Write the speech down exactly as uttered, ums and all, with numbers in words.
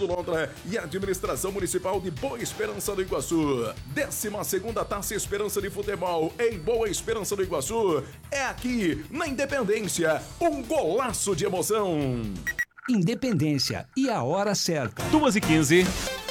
do Londra e Administração Municipal de Boa Esperança do Iguaçu. décima segunda Taça Esperança de Futebol em Boa Esperança do Iguaçu é aqui na Independência, um golaço de emoção. Independência e a hora certa. duas e quinze.